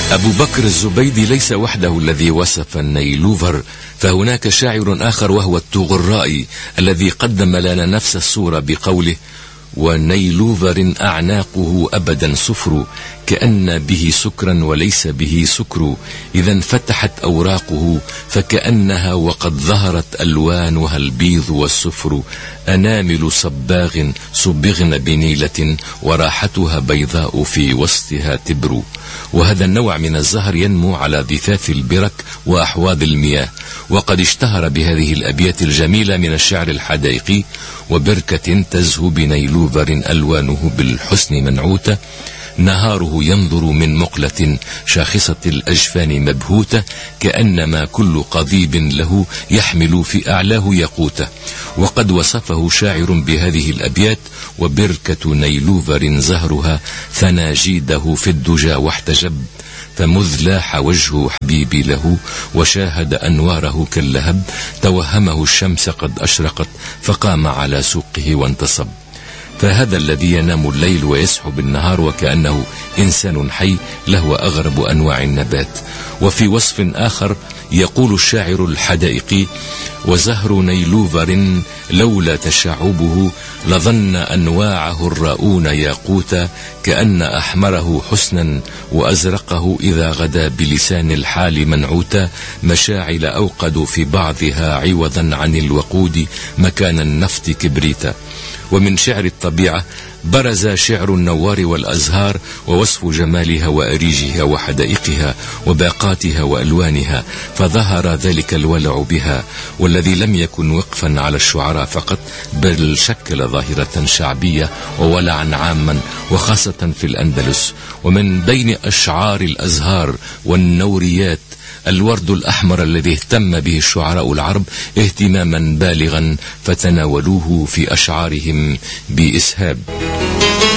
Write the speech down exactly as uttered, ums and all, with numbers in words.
أبو بكر الزبيدي ليس وحده الذي وصف النيلوفر، فهناك شاعر آخر وهو الطغرائي الذي قدم لنا نفس الصورة بقوله: ونيلوفر أعناقه أبدا صفر، كأن به سكرا وليس به سكر، إذا انفتحت أوراقه فكأنها وقد ظهرت ألوانها البيض والصفر، أنامل صباغ صبغن بنيلة وراحتها بيضاء في وسطها تبر. وهذا النوع من الزهر ينمو على ضفاف البرك وأحواض المياه، وقد اشتهر بهذه الأبيات الجميلة من الشعر الحدائقي: وبركة تزهو بنيلوفر ألوانه بالحسن منعوتة، نهاره ينظر من مقلة شاخصة الأجفان مبهوتة، كأنما كل قضيب له يحمل في أعلاه يقوته. وقد وصفه شاعر بهذه الأبيات: وبركة نيلوفر زهرها ثنى جيده في الدجى واحتجب، فمذ لاح وجه حبيبي له وشاهد أنواره كاللهب، توهمه الشمس قد أشرقت فقام على سوقه وانتصب. فهذا الذي ينام الليل ويسحب النهار وكأنه إنسان حي له أغرب أنواع النبات. وفي وصف آخر يقول الشاعر الحدائقي: وزهر نيلوفر لولا تشعبه لظن أنواعه الراؤون ياقوتا، كأن أحمره حسنا وأزرقه إذا غدا بلسان الحال منعوتا، مشاعل أوقد في بعضها عوضا عن الوقود مكان النفط كبريتا. ومن شعر الطبيعة برز شعر النوار والأزهار، ووصف جمالها وأريجها وحدائقها وباقاتها وألوانها، فظهر ذلك الولع بها، والذي لم يكن وقفا على الشعراء فقط، بل شكل ظاهرة شعبية وولعا عاما وخاصة في الأندلس. ومن بين أشعار الأزهار والنوريات الورد الأحمر الذي اهتم به الشعراء العرب اهتماما بالغا، فتناولوه في أشعارهم بإسهاب.